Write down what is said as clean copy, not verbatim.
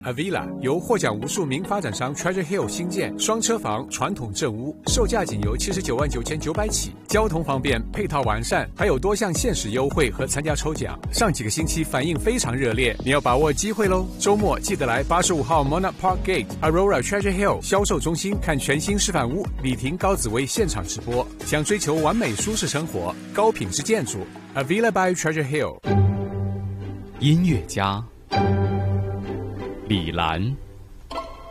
Avila 由获奖无数名发展商 Treasure Hill 新建双车房传统正屋，售价仅由799900起，交通方便，配套完善，还有多项限时优惠和参加抽奖。上几个星期反应非常热烈，你要把握机会喽！周末记得来85号 Monarch Park Gate Aurora Treasure Hill 销售中心看全新示范屋，李婷、高紫薇现场直播。想追求完美舒适生活，高品质建筑 Avila by Treasure Hill。 音乐家李兰。